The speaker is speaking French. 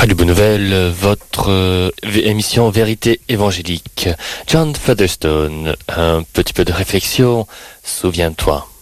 Radio Bonne Nouvelle, votre émission Vérité évangélique. John Featherstone, un petit peu de réflexion, souviens-toi.